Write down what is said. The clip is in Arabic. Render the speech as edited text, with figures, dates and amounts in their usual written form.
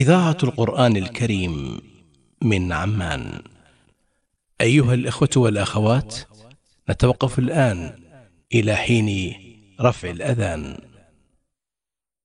إذاعة القرآن الكريم من عمان. أيها الإخوة والأخوات، نتوقف الآن إلى حين رفع الأذان.